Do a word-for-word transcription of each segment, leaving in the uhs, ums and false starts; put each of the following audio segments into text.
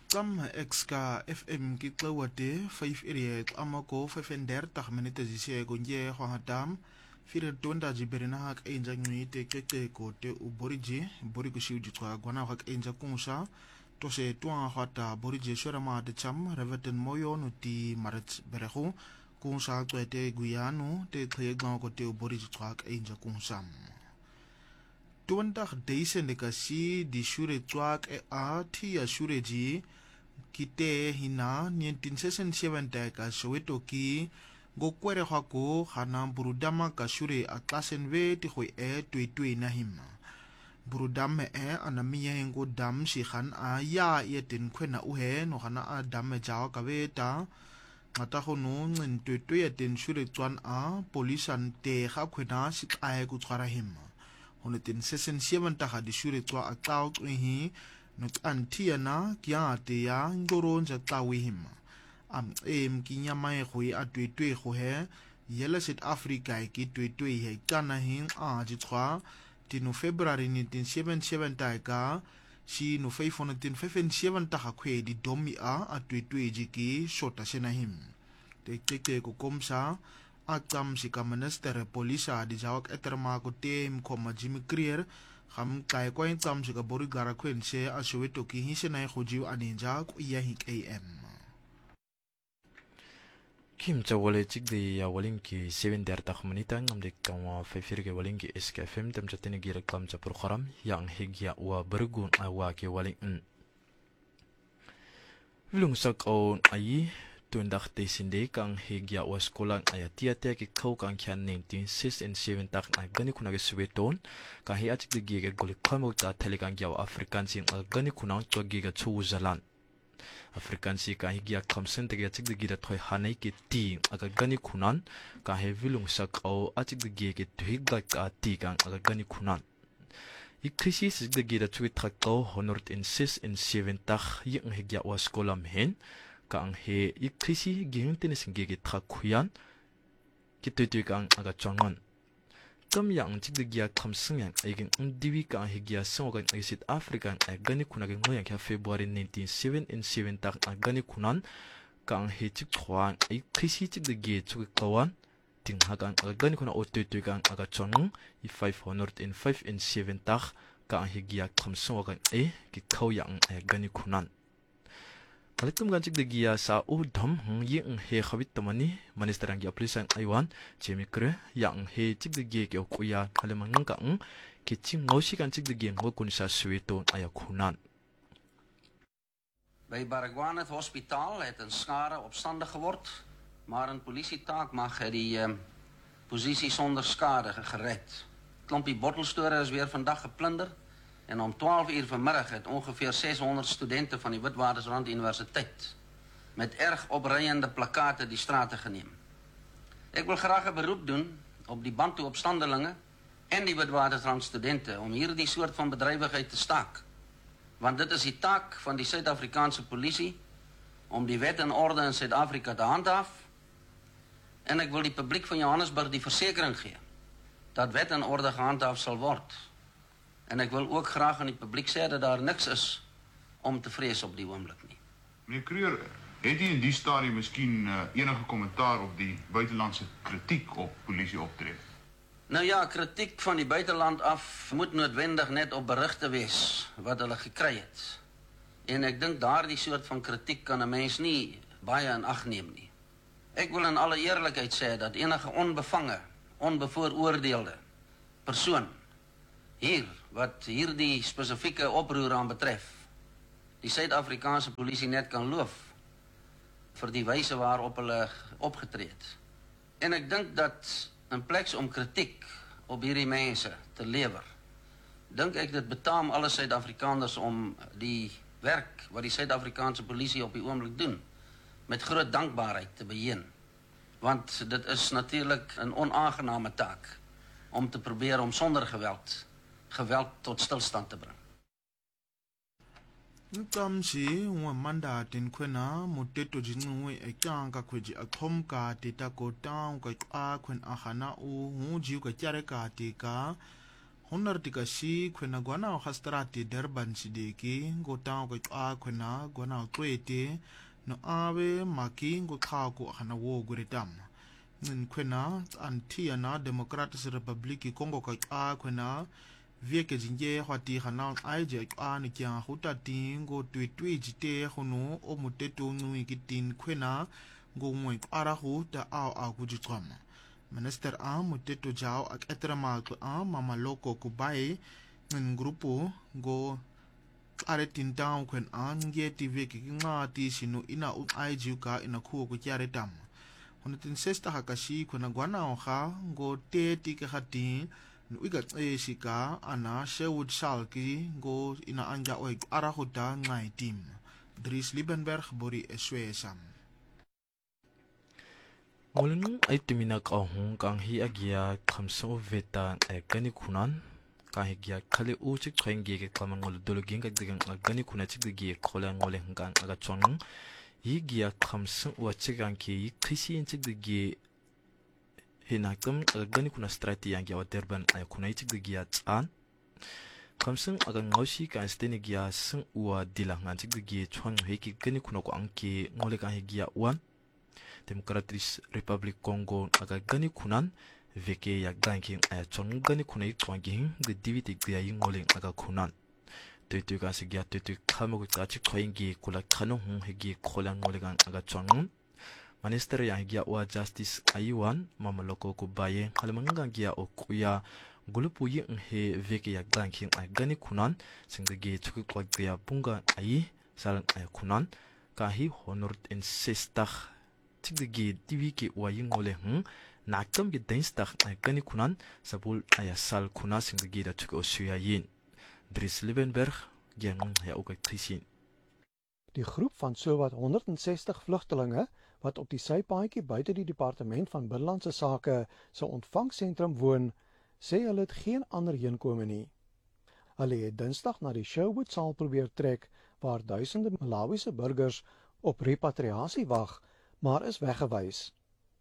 Tam exka F M kitlawate five area amako five and thirty minutes zise gonje hwahatam fire tonda jiberina hak enja ngite keke kote uboriji borigo shiuji twa gwana hak enja kunsa tose twa hata borije shorama de cham reveten moyo nuti marat berehu kunsa twete guyanu te kleglan kote uboriji twa enja kunsam twenty days nekasi di shure twak e a ti ya shureji kite hina nineteen sixty-seven ka Soweto ki gokwere hako hana burudama ka shure atlasen ve ti khoi e twe na hima burudam e anamiya hengo dam si khan a ya yetin khwena uhe no hana a dam jaw ka veta ngata hono ngin twe yetin shure twan a polisan te kha khwena si ai ku tshwara hima nineteen sixty-seven ta ha di shure twa a tlaw hi not antiana kya te ya ngoron ja tawihim am em kinyama e khoi a twe twe kho he yela South Africa ki twe twe he kana hin a ji twa ti no February nineteen seventy-seven ta ka si no nineteen fifty-seven ta ha khwe di domi a a twe twe ji ki shota sena him te teke ko komsa a tsam si ka minister polisa di jawak eterma ko tem khoma Jimmy Creer ham kai ko in tsam si ka bori gara kwen se a Soweto ki hi sena go jiu aninja ko ya hi A M Kim cha wale chik de ya walin ki seven der ta khmanita ngam de kawa fefir ke walin ki S K F M tam chatene gi reklam cha program yang higya wa bergun awa ke walin n Vilung sak on ai tundak te sinde kang higya wa skolan ayatia te ki khau kang khan nineteen sixty-seven tak na gani kuna ge Soweto ka hi achik de gi ge gol khamo ta thelikan gya African sin gani kuna to gi ga chu zalan African si ka hi gya khamsen te ge achik de gi da thoi hanai ki ti aga gani kunan ka he vilung sak au achik de gi ge thig ga ka ti kang aga gani kunan ikrisi sig de gi da chu thak to honor in sixty-seven tak yi higya wa skolam hen kang he ikrisi ging tenis ngege trakhuyan kitete kang aga chongon kam yang chik de gya khamsing yang agin ndiwi kang he gya songan South African agani kuna ge ngoyang kha February nineteen seventy-seven tak agani kunan kang he chik khwan ikrisi chik de ge chuk kawan ting hagan agani kuna otete kang aga chongon i five hundred five and seven tak kang he gya khamsong gan e ki khau yang agani kunan Alitum gancik de gia sa u dom yi he khabit tamani minister ang aplisan aiwan Jimmy Creer yang he chik de ge ke kuya halemang nang kang ki ching ngosi gancik de ge ngo kun sa Soweto ayakunan By Baragwanath Hospitaal het 'n skare opstandig geword, maar 'n polisietaak mag het die um, posisie sonder skade gered. Klompie bottelstore is weer vandag geplunder. En om twaalf uur vanmiddag het ongeveer six hundred studente van die Witwatersrand Universiteit met erg opreiende plakate die strate geneem. Ek wil graag 'n beroep doen op die Bantu opstandelinge en die Witwatersrand studente om hierdie soort van bedrywigheid te staak. Want dit is die taak van die Suid-Afrikaanse polisie om die wet en orde in Suid-Afrika te handhaaf. En ek wil die publiek van Johannesburg die versekering gee dat wet en orde gehandhaaf sal word. En ek wil ook graag aan die publiek sê dat daar niks is om te vrees op die oomblik nie. Meneer Creer, het u in die stadium miskien uh, enige kommentaar op die buitelandse kritiek op polisie optrede? Nou ja, kritiek van die buiteland af moet noodwendig net op berigte wees wat hulle gekry het. En ek dink daardie soort van kritiek kan 'n mens nie baie in ag neem nie. Ek wil in alle eerlikheid sê dat enige onbevange, onbevooroordeelde persoon hier wat hierdie spesifieke oproer aan betref, die Suid-Afrikaanse polisie net kan loof vir die wyse waarop hulle opgetree het. En ek dink dat in plaas om kritiek op hierdie mense te lewer, dink ek dit betaam alle Suid-Afrikaners om die werk wat die Suid-Afrikaanse polisie op die oomblik doen, met groot dankbaarheid te beheer. Want dit is natuurlik 'n onaangename taak om te probeer om sonder geweld geweld tot stilstand te bring. Nkamsi wa manda tin kwena moteto jinwe e kyanga kweji akhomka teta ko taung ka a kwen ahana u hu jiu ka kyare ka te ka Honor tikashi kwena gwana hastrati Durban sidiki ngotao kwa kwena gwana twete no abe maki ngotako hana wo guretam nin kwena antia na Democratic Republic Congo kwa kwena vieke jinje hwati hana aije kwa nikia hutati ngo twitwi jite hono o muteto ngui kitin kwena ngo ngwe ara huta au au kujitwama Minister a muteto jao ak etra maklo a mama loko kubai ng grupo go are tintang kwen a nge tv ki nga ti sinu ina u aiju ka ina khu ko kyare tam honatin sesta hakashi kwen gwana o ha go te ti ke hati nu iga e shika ana shewud shalki go ina anja o ara hota ngai tim Dries Liebenberg bori eswesam Ngolun ay timinak ahong kang hi agia kamso veta ay gani kunan kang hi agia kali uchik trying gi kama ngol dologin kag digang gani kuna chik gi khola ngole hang aga chong hi gia kamso wa chigang ki khisi in chik gi hinakam gani kuna strati yang gi Durban ay kuna chik gi an kamso aga ngoshi kan steni gi sung wa dilang chik gi chong hi ki gani kuna ko angki ngole kang hi gi wan Democratic Republic Congo aga gani kunan veke ya ganki aya chong gani kunai twanging the diviti gya yingoleng aga kunan tetu ga sigya tetu khamogu tachi khoingi kula khano hung hegi kholang ngolegan aga chong Minister ya gya wa justice aiwan mamaloko ku baye halmanga gya okuya gulupu yi he veke ya ganki aya gani kunan singge chukuk kwa gya bunga ai sal aya kunan ka hi honor in sistach tiggi diviki wa yingole hm nakam gi denstak gani kunan sabul aya sal kuna singgi da tuk osuya yin Dries Liebenberg gen ja ook gesien. Die groep van sowat honderdsestig vlugtelinge wat op die sypaadjie buite die departement van binnelandse sake se ontvangsentrum woon, sê hulle het geen ander heenkome nie. Hulle het Dinsdag na die Sherwood saal probeer trek waar duisende Malawiese burgers op repatriasie wag, maar is weggewys.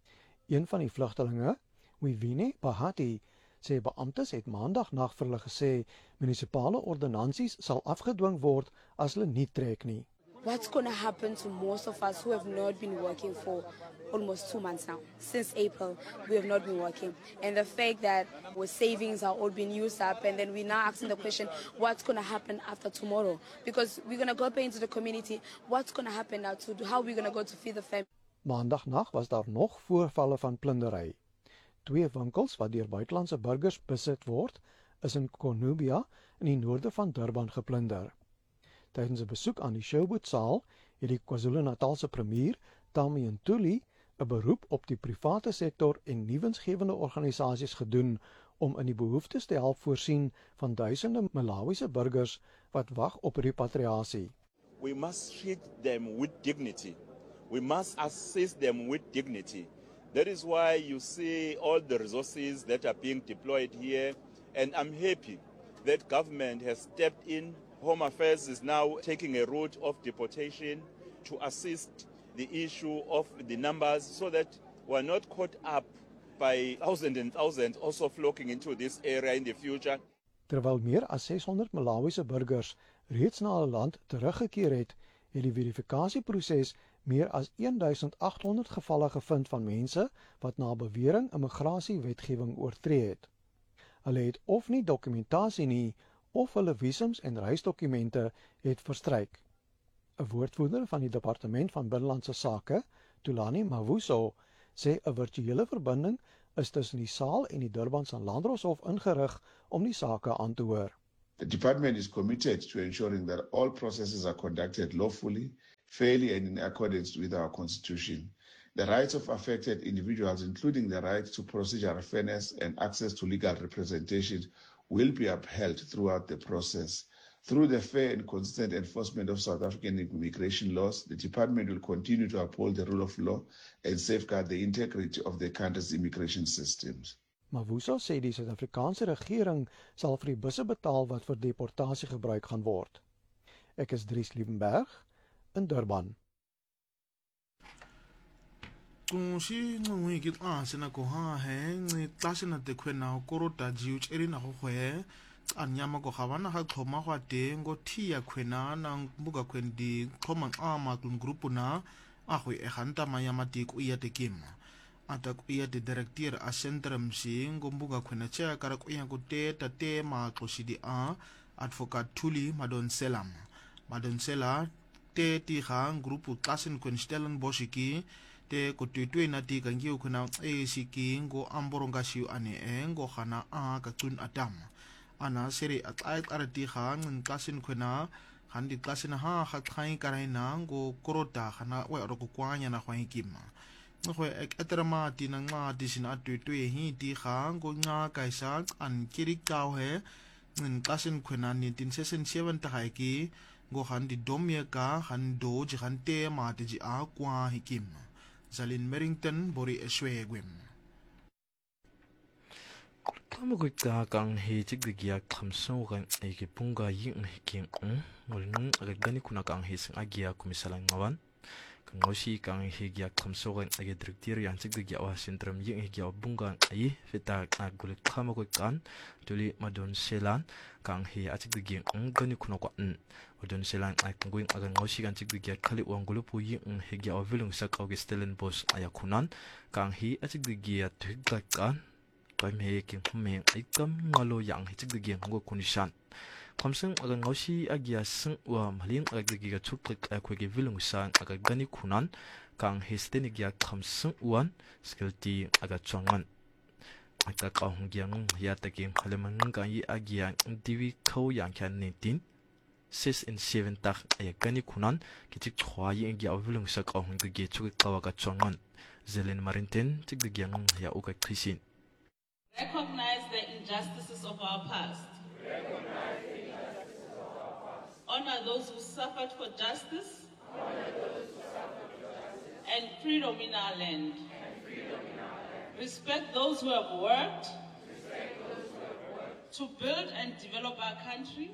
Een van die vlugtelinge, Wivine Bahati, sê beamptes het maandagnag vir hulle gesê munisipale ordonnansies sal afgedwing word as hulle nie trek nie. What's going to happen to most of us who have not been working for almost two months now? Since April, we have not been working. And the fact that our savings are all being used up, and then we're now asking the question, what's going to happen after tomorrow? Because we're going to go pay into the community. What's going to happen now? To how are we going to go to feed the family? Maandagnag was daar nog voorvalle van plundery. Twee winkels wat deur buitelandse burgers besit word, is in Konubia in die noorde van Durban geplunder. Tydens 'n besoek aan die Sherwood saal het die KwaZulu-Natalse premier, Tami Ntuli, 'n beroep op die private sektor en nuwensgewende organisasies gedoen om in die behoeftes te help voorsien van duisende Malawiese burgers wat wag op repatriasie. We must treat them with dignity. We must assist them with dignity. That is why you see all the resources that are being deployed here, and I'm happy that government has stepped in. Home Affairs is now taking a route of deportation to assist the issue of the numbers so that we're not caught up by thousands and thousands also flocking into this area in the future. Terwyl meer as ses honderd Malawiese burgers reeds na hulle land teruggekeer het, het die verifikasieproses meer as duisend agt honderd gevalle gevind van mense wat na bewering immigrasiewetgewing oortree het. Hulle het of nie dokumentasie nie, of hulle visums en reisdokumente het verstryk. 'n Woordvoerder van die Departement van Binnelandse Sake, Tulani Mavuso, sê 'n virtuele verbinding is tussen die saal en die Durbanse Landdroshof ingerig om die sake aan te hoor. The department is committed to ensuring that all processes are conducted lawfully, fairly and in accordance with our constitution. The rights of affected individuals, including the right to procedural fairness and access to legal representation, will be upheld throughout the process. Through the fair and consistent enforcement of South African immigration laws, the department will continue to uphold the rule of law and safeguard the integrity of the country's immigration systems. Mavuso sê die Suid-Afrikaanse regering sal vir die busse betaal wat vir deportasie gebruik gaan word. Ek is Dries Liebenberg in Durban. Kunshi ngwe ki tla sena ko ha he ngi tla sena te khwena korota jiu cheri na go hwe anyama ko gabana ga tlhoma gwa teng go thia khwena nang buka khwendi tlhoma ama klun grupu na a go e ganta mayama tik o ya tekima ata ku ya de director a centrum sing go buka khwena cha kara ku ya go te ta te ma tlosidi a advocate Thuli Madonsela Madonsela te ti gang grupu klasen kunstellen bosiki te ko tuitui na ti kan giu khuna e siki go amboronga siu ane engo khana a ka tun atam ana seri atai arati khang ng klasen khuna khandi klasen ha kha khai karai na go korota khana we ro ko kwanya na khwai kima ngwe ek etrama ti na nga ti sin atuitui hi ti khang go nga kaisa an kiri kaw he ng klasen khuna nineteen sixty-seven ta hai ki go khandi domye ka khando ji khante ma ti ji a kwa hikim Zalin Merrington bori eswe gwem Kamo ko ta kang he chik de gya khamso kan e ke punga yin hikim um ngolung aga gani kuna kang he sing agia kumisalang ngawan kang ngosi kang he gya khamso kan age director yan chik de gya wa sentrum yin he gya bunga ai feta ka gule kamo ko kan Thuli Madonsela kang he achik de gya um gani kuna ko un Odon selang ay kungguing agan ngosi kan chik digya kali uang gulu puyi ng higya o vilung sak auge Stellenbosch ayakunan kang hi achik digya tuhigla kan kay me king me ay kam ngalo yang chik digya ngo kunishan kamseng agan ngosi agya seng wa maling ag digya chuklik ay kwege vilung sang aga gani kunan kang hi stenigya kamseng uan skilti aga chongan aka kaung gyang ya takim haleman kan yi agya diwi kau yang kan nineteen six and seven tak ay gani kunan kitik chwa yi ngi avulung sak au ngi ge chu ka ka chongan Zelen Marinten tik de gyang ya uka krisin Recognize the injustices of our past. Recognize the injustices of our past. Honor those who suffered for justice. Honor those who suffered for justice. And freedom in our land. And freedom in our land. Respect those who have worked. Respect those who have worked. To build and develop our country.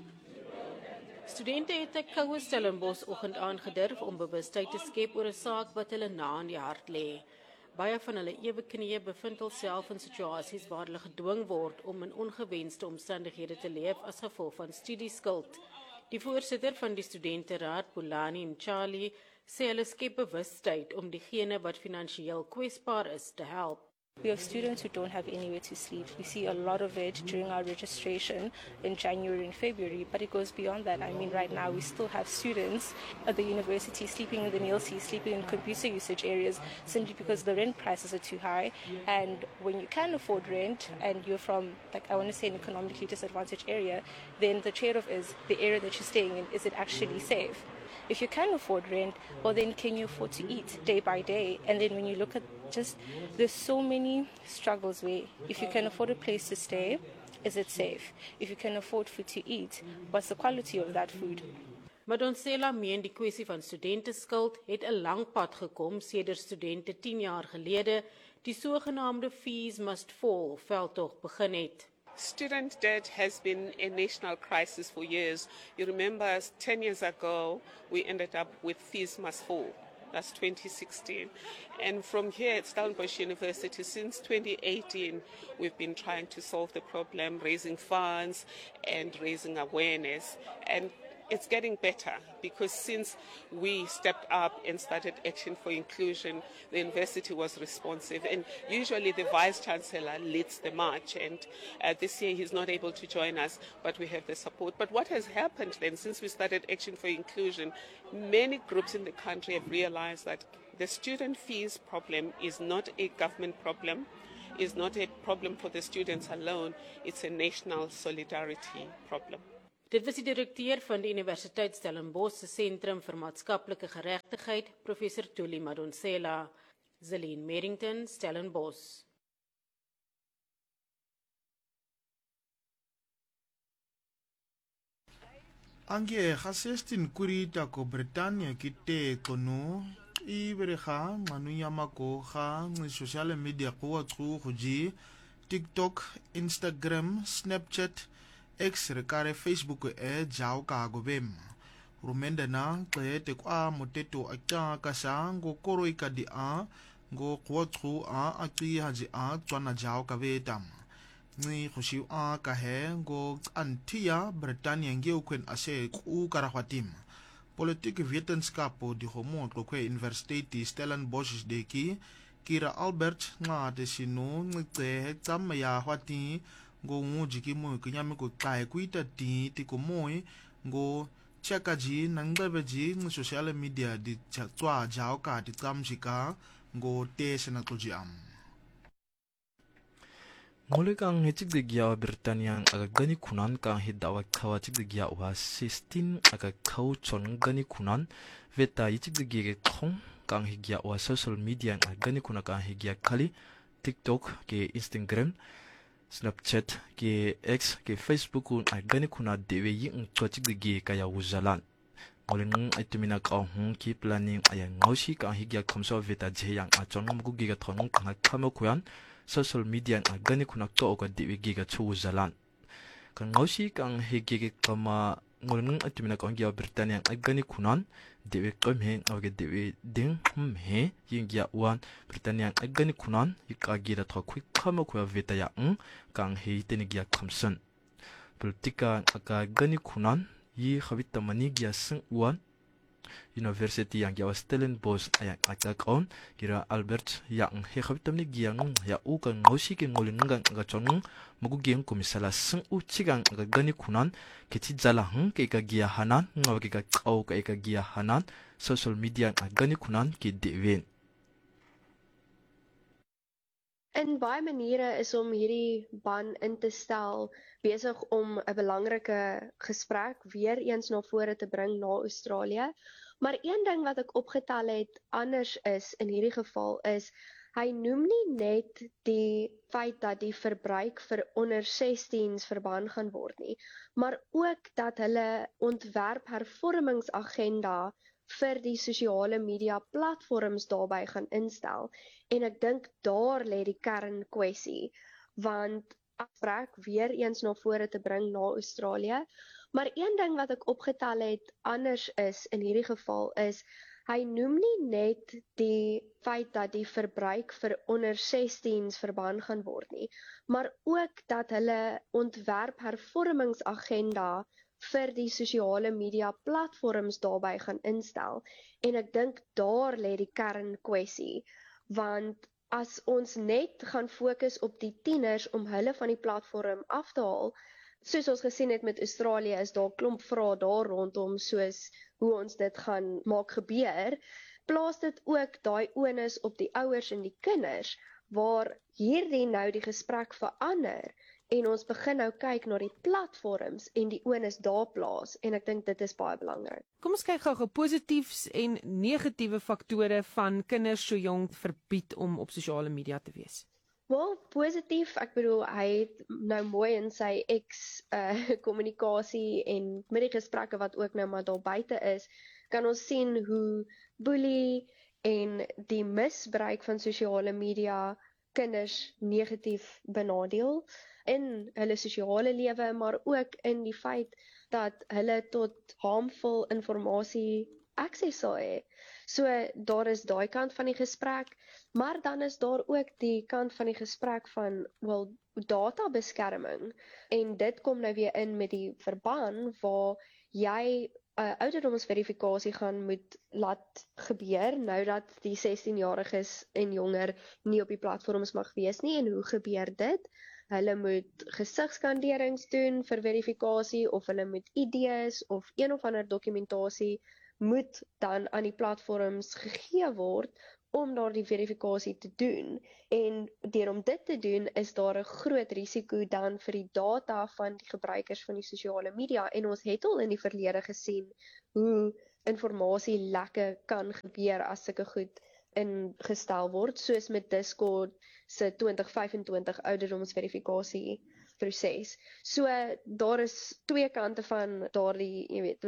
Studente het 'n koue Stellenbosch oggend aangedurf om bewustheid te skep oor 'n saak wat hulle na in die hart lê. Baie van hulle ewe knieë bevind hulself in situasies waar hulle gedwing word om in ongewenste omstandighede te leef as gevolg van studieskuld. Die voorsitter van die studenteraad, Pulani Mchali, sê hulle skep bewustheid om diegene wat finansiëel kwesbaar is te help. We have students who don't have anywhere to sleep. We see a lot of it during our registration in January and February, but it goes beyond that. I mean, right now we still have students at the university sleeping in the meal-seats, sleeping in computer usage areas, simply because the rent prices are too high. And when you can afford rent and you're from, like, I want to say, an economically disadvantaged area, then the trade-off is the area that you're staying in, is it actually safe? If you can afford rent, well then can you afford to eat day by day? And then when you look at just, there's so many struggles where if you can afford a place to stay, is it safe? If you can afford food to eat, what's the quality of that food? Madonsela meen die kwessie van studenteskuld het 'n lang pad gekom sedert studente tien jaar gelede die sogenaamde fees must fall veldtog begin het. Student debt has been a national crisis for years. You remember ten years ago, we ended up with fees must fall. That's twenty sixteen. And from here at Stellenbosch University, since twenty eighteen, we've been trying to solve the problem, raising funds and raising awareness. And it's getting better because since we stepped up and started Action for Inclusion, the university was responsive. And usually the Vice-Chancellor leads the march. And uh, this year he's not able to join us, but we have the support. But what has happened then since we started Action for Inclusion, many groups in the country have realized that the student fees problem is not a government problem, is not a problem for the students alone, it's a national solidarity problem. Dit was die direkteur van die Universiteit Stellenbosch se Sentrum vir Maatskaplike Geregtigheid, Professor Thuli Madonsela. Zalin Merrington, Stellenbosch. Ange ga sestin kurita ko Britannia kite kono i bereha manu yamako ga social media ko tsu khuji TikTok, Instagram, Snapchat, X rekare Facebook e jao ka gobem rumenda na qete kwa moteto akya kasa ngo koro ikadi a ngo kwotru a aki haji a tswana jao ka vetam ngi khoshiu a ka he go antia Britannia nge ukwen ase ku karahwatim politieke wetenskapo di homo kwe Universiteit Stellenbosch deki Kira Albert nga de sinu ngce tsam ya hwati go nguji ki mo kinyame ko kai kuita ti ti ko moi go chakaji nangbebeji ng social media di tswa jao ka ti tsam shika go te sena tojiam ngole kang hechik de gya Britannia aga gani kunan kang hidawa khawa chik de gya wa sixteen aga khau chon gani kunan veta yichik de ge khong kang higya wa social media aga gani kuna kang higya khali TikTok ke Instagram Snapchat ke X ke Facebook un aga gani kuna dewe yin chik de ge kaya uzalan ngole ng itumina ka hung ki planning aya ngoshi kang higya khamso veta jeyang a chon ngam gu ge ga thon kang khamo kuyan social media a gani kunak to ka diwi giga chu zalan kan ngoshi kang hege kama ngolnung atumina kang ya Britannia a gani kunan diwi kam he awge diwi ding hum he yingya wan Britannia a gani kunan yika gira tho quick kama ko veta ya ng kang he tenigya khamsan politika aka gani kunan yi khabita mani gya sing wan University yang ya Stellenbosch ayang akak on kira Albert yang he khabitam ni giang ya u kan ngosi ke ngolin ngang ga chong mugu giang komisala sing u chigang ga gani kunan ke chi jala hung ke ka gia hanan ngaw ke ka au ka ka gia hanan social media ga gani kunan ke dewen In baie maniere is om hierdie ban in te stel besig om 'n belangrike gesprek weer eens na vore te bring na Australië. Maar een ding wat ek opgetel het anders is in hierdie geval is hy noem nie net die feit dat die verbruik vir onder sixteens verban gaan word nie, maar ook dat hulle ontwerphervormingsagenda vir die sosiale media platforms daarbey gaan instel. En ek dink daar lê die kernkwessie, want afspraak weer eens na vore te bring na Australië. Maar een ding wat ek opgetel het anders is in hierdie geval is hy noem nie net die feit dat die verbruik vir onder sixteens verban gaan word nie, maar ook dat hulle ontwerphervormingsagenda vir die sosiale media platforms daarbey gaan instel. En ek dink daar lê die kernkwessie, want as ons net gaan fokus op die tieners om hulle van die platform af te haal, soos ons gesien het met Australië, is daar klomp vrae daar rondom soos hoe ons dit gaan maak gebeur, plaas dit ook daai onus op die ouers en die kinders, waar hierdie nou die gesprek verander, en ons begin nou kyk na die platforms en die onus daar plaas, en ek dink dit is baie belangrik. Kom ons kyk gou-gou positiefs en negatiewe faktore van kinders so jonk verbied om op sosiale media te wees. Wel, positief, ek bedoel, hy het nou mooi in sy ex-kommunikasie uh, en met die gesprekke wat ook nou maar daar buite is, kan ons sien hoe boelie en die misbruik van sosiale media kinders negatief benadeel in hulle sosiale lewe, maar ook in die feit dat hulle tot harmful informasie access sal hê. So daar is daai kant van die gesprek, maar dan is daar ook die kant van die gesprek van wel databeskerming, en dit kom nou weer in met die verband waar jy uh, ouderdomsverifikasie gaan moet laat gebeur, nou dat die sixtien-jariges en jonger nie op die platforms mag wees nie. En hoe gebeur dit? Hulle moet gesigskanderings doen vir verifikasie, of hulle moet I Ds of een of ander dokumentasie moet dan aan die platforms gegee word om daardie verifikasie te doen. En deur om dit te doen, is daar 'n groot risiko dan vir die data van die gebruikers van die sosiale media. En ons het al in die verlede gesien hoe informasielekke kan gebeur as sulke goed ingestel word, soos met Discord se twenty vyf-en-twintig ouderdomsverifikasie proses. So daar is twee kante van daardie, jy weet,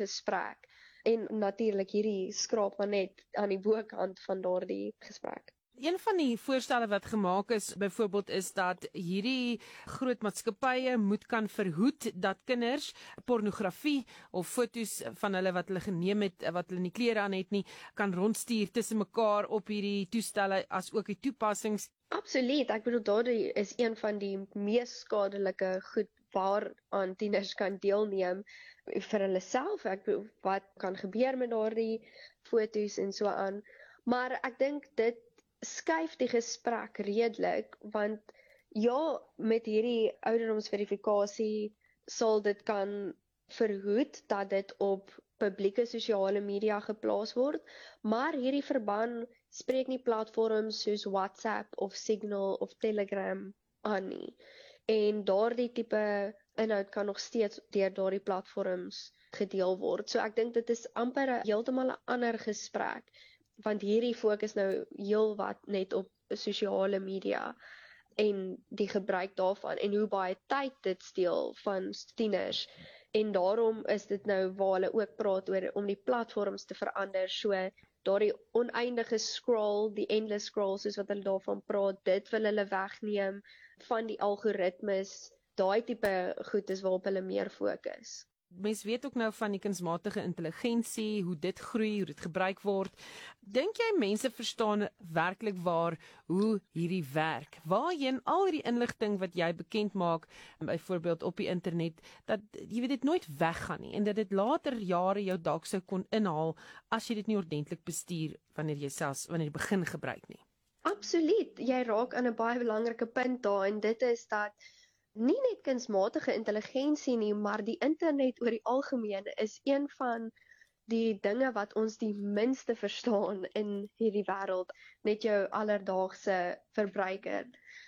beskermingsgesprek, en natuurlik hierdie skraap maar net aan die bokant van daardie gesprek. Een van die voorstelle wat gemaak is, byvoorbeeld, is dat hierdie groot maatskappye moet kan verhoed dat kinders pornografie of foto's van hulle wat hulle geneem het, wat hulle nie klere aan het nie, kan rondstuur tussen mekaar op hierdie toestelle, as ook die toepassings. Absoluut, ek bedoel daardie is een van die mees skadelike goed waaraan tieners kan deelneem vir hulle self. Ek bedoel, wat kan gebeur met daardie foto's en so aan. Maar ek dink dit skuif die gesprek redelik, want ja, met hierdie ouderdomsverifikasie sal dit kan verhoed dat dit op publieke sosiale media geplaas word, maar hierdie verband spreek nie platforms soos WhatsApp of Signal of Telegram aan nie. En daardie tipe inhoud kan nog steeds deur daardie platforms gedeel word. So ek dink dit is amper 'n heeltemal 'n ander gesprek, want hierdie fokus nou heel wat net op sosiale media en die gebruik daarvan en hoe baie tyd dit steel van tieners. En daarom is dit nou waar hulle ook praat oor om die platforms te verander, so daardie oneindige scroll, die endless scroll soos wat hulle daarvan praat, dit wil hulle wegneem van die algoritmes, daai tipe goed is waarop hulle meer fokus. Mens weet ook nou van die kunsmatige intelligensie, hoe dit groei, hoe dit gebruik word. Dink jy mense verstaan werklik waar hoe hierdie werk? Waarheen al hierdie inligting wat jy bekend maak, byvoorbeeld op die internet, dat jy weet dit nooit weggaan nie en dat dit later jare jou dalk sou kon inhaal as jy dit nie ordentlik bestuur wanneer jy selfs wanneer jy begin gebruik nie. Absoluut, jy raak aan 'n baie belangrike punt daar en dit is dat nie net kunsmatige intelligensie nie, maar die internet oor die algemeen is een van die dinge wat ons die minste verstaan in hierdie wêreld, net jou alledaagse verbruiker.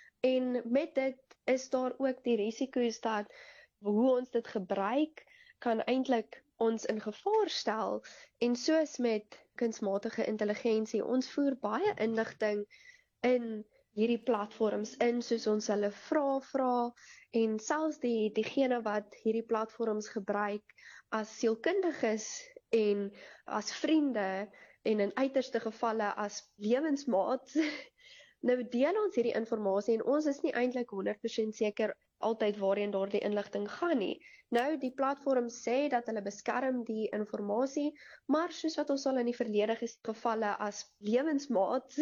En met dit is daar ook die risiko's dat hoe ons dit gebruik kan eintlik ons in gevaar stel. En soos met kunsmatige intelligensie, ons voer baie inligting in hierdie platforms in, soos ons hulle vra vra en selfs die diegene wat hierdie platforms gebruik as sielkundiges en as vriende en in uiterste gevalle as lewensmaats, nou deel ons hierdie inligting en ons is nie eintlik honderd persent seker altyd waarheen daardie inligting gaan nie. Nou, die platforms sê dat hulle beskerm die inligting, maar soos wat ons al in die verlede gevalle as lewensmaats,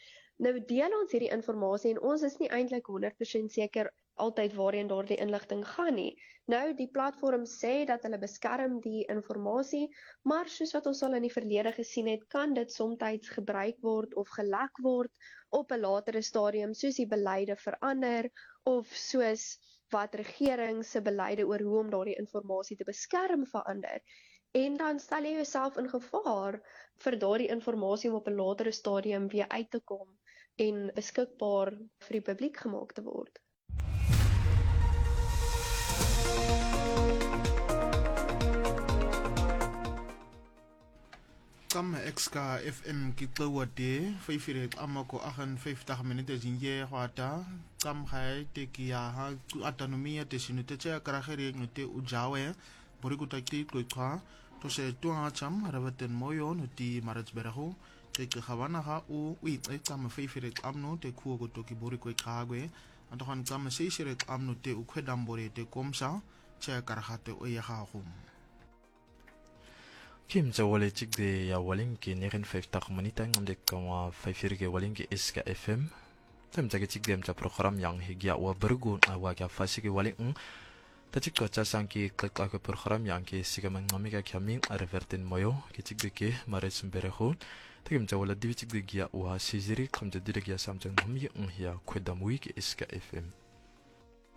nou deel ons hierdie inligting en ons is nie eintlik honderd persent seker altyd waarheen daardie inligting gaan nie. Nou, die platform sê dat hulle beskerm die inligting, maar soos wat ons al in die verlede gesien het, kan dit soms gebruik word of gelek word op 'n latere stadium, soos die beleide verander of soos wat regering se beleide oor hoe om daardie inligting te beskerm verander. En dan stel jy jouself in gevaar vir daardie inligting om op 'n latere stadium weer uit te kom en beskikbaar vir die publiek gemaak te word. Kam exka F M kitlawate fifire amako vyftig minute jinje hwata kam hai tekia ha autonomia te sinute cha karagere ngute ujawe boriku takti kloitwa to se to ha cham rabaten moyo nuti maratsberaho te khawana ha u wi kam fifire amno te khu go to ki boriku khagwe antohan kam se sire amno te ukhedam bore te komsa cha karahate o ya ha khum Kim sa wale chik de ya waling ki negen vyftig minute ngam de kama vyfir ke waling ki iska F M. Tem sa chik dem sa program yang higya wa bergun wa ka fasi ke waling ta chik ko cha sang ki klik ka program yang ki siga man ngami ka kyamin reverten moyo ki chik de ke mare sumbere ho. Tem sa wala divi chik de gya wa siziri kam de de gya samjang ngami ng ya kwedam wi ki iska F M.